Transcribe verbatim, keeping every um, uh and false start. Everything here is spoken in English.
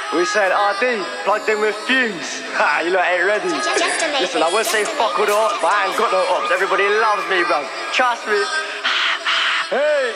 We said R D, plugged in with Fumes. Ha, you lot ain't ready. Listen, I won't say fuck all the ops, but I ain't got no ops. Everybody loves me, bro. Trust me. Hey.